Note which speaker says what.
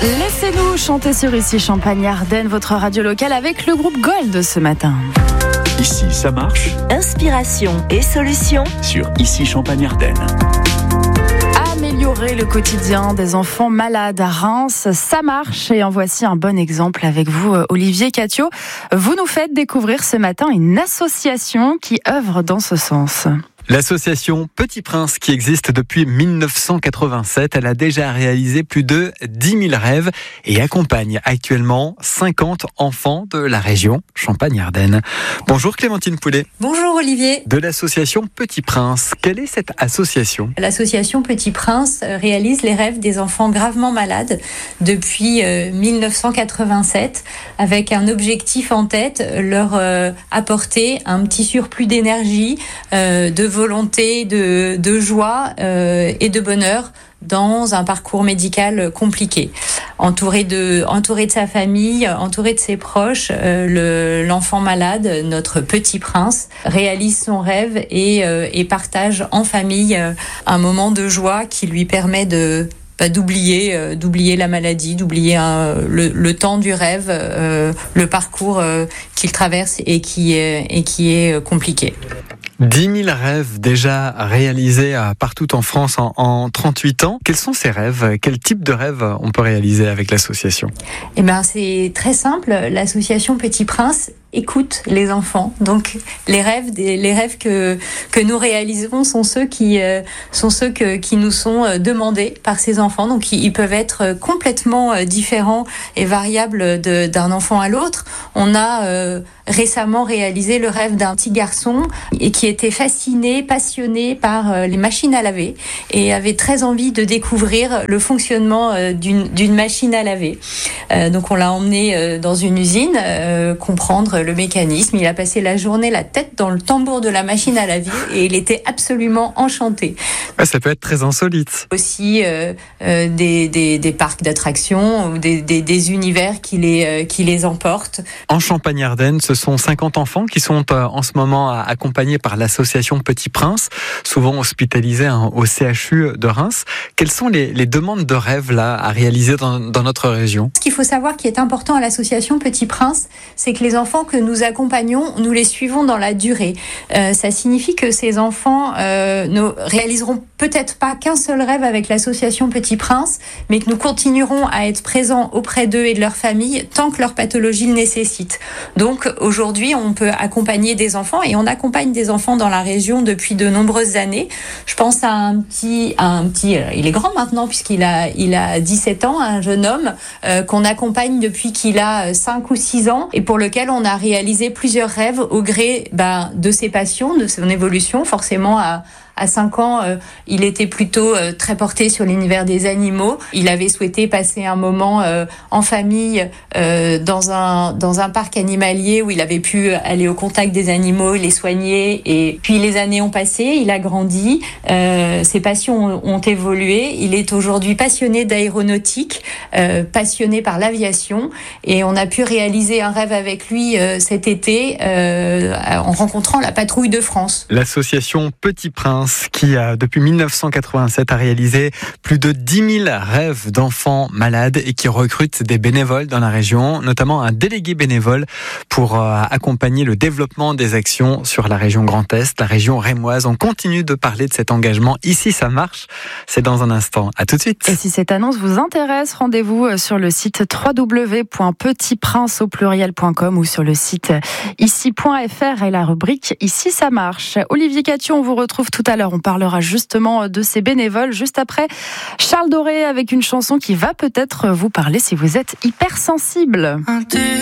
Speaker 1: Laissez-nous chanter sur Ici Champagne-Ardenne, votre radio locale avec le groupe Gold ce matin.
Speaker 2: Ici, ça marche.
Speaker 3: Inspiration et solutions
Speaker 2: Sur Ici Champagne-Ardenne.
Speaker 1: Améliorer le quotidien des enfants malades à Reims, ça marche. Et en voici un bon exemple avec vous, Olivier Catio. Vous nous faites découvrir ce matin une association qui œuvre dans ce sens.
Speaker 4: L'association Petit Prince, qui existe depuis 1987, elle a déjà réalisé plus de 10 000 rêves et accompagne actuellement 50 enfants de la région Champagne-Ardenne. Bonjour Clémentine Poulet.
Speaker 5: Bonjour Olivier.
Speaker 4: De l'association Petit Prince, quelle est cette association ?
Speaker 5: L'association Petit Prince réalise les rêves des enfants gravement malades depuis 1987, avec un objectif en tête, leur apporter un petit surplus d'énergie, de volonté, de joie et de bonheur dans un parcours médical compliqué. Entouré de sa famille, entouré de ses proches, l'enfant malade, notre petit prince, réalise son rêve et partage en famille un moment de joie qui lui permet d'oublier la maladie, d'oublier le temps du rêve, le parcours qu'il traverse et qui est compliqué.
Speaker 4: 10 000 rêves déjà réalisés partout en France en 38 ans. Quels sont ces rêves ? Quel type de rêves on peut réaliser avec l'association ?
Speaker 5: Eh bien, c'est très simple. L'association Petit Prince écoute les enfants. Donc, les rêves que nous réalisons sont ceux qui nous sont demandés par ces enfants. Donc, ils peuvent être complètement différents et variables d'un enfant à l'autre. On a récemment réalisé le rêve d'un petit garçon et qui était fasciné, passionné par les machines à laver et avait très envie de découvrir le fonctionnement d'une machine à laver. Donc, on l'a emmené dans une usine comprendre le mécanisme. Il a passé la journée la tête dans le tambour de la machine à laver et il était absolument enchanté.
Speaker 4: Ouais, ça peut être très insolite.
Speaker 5: Aussi des parcs d'attractions ou des univers qui les emportent.
Speaker 4: En Champagne-Ardenne, ce sont 50 enfants qui sont en ce moment accompagnés par l'association Petit Prince, souvent hospitalisés au CHU de Reims. Quelles sont les demandes de rêve là à réaliser dans notre région ?
Speaker 5: Ce qu'il faut savoir qui est important à l'association Petit Prince, c'est que les enfants que nous accompagnons, nous les suivons dans la durée. Ça signifie que ces enfants ne réaliseront peut-être pas qu'un seul rêve avec l'association Petit Prince, mais que nous continuerons à être présents auprès d'eux et de leur famille tant que leur pathologie le nécessite. Donc aujourd'hui, on peut accompagner des enfants et on accompagne des enfants dans la région depuis de nombreuses années. Je pense à un petit, il est grand maintenant puisqu'il a 17 ans, un jeune homme qu'on accompagne depuis qu'il a 5 ou 6 ans et pour lequel on a réalisé plusieurs rêves au gré de ses passions, de son évolution. Forcément, à 5 ans, il était plutôt très porté sur l'univers des animaux. Il avait souhaité passer un moment en famille dans un parc animalier où il avait pu aller au contact des animaux, les soigner. Et puis les années ont passé, il a grandi, ses passions ont évolué. Il est aujourd'hui passionné d'aéronautique, passionné par l'aviation. Et on a pu réaliser un rêve avec lui cet été en rencontrant la patrouille de France.
Speaker 4: L'association Petit Prince, qui depuis 1987 a réalisé plus de 10 000 rêves d'enfants malades et qui recrute des bénévoles dans la région, notamment un délégué bénévole pour accompagner le développement des actions sur la région Grand Est, la région rémoise. On continue de parler de cet engagement. Ici, ça marche. C'est dans un instant. À tout de suite.
Speaker 1: Et si cette annonce vous intéresse, rendez-vous sur le site www.petitprince.com ou sur le site ici.fr et la rubrique Ici, ça marche. Olivier Catio, on vous retrouve tout à l'heure. On parlera justement de ces bénévoles juste après Charles Doré avec une chanson qui va peut-être vous parler si vous êtes hypersensible.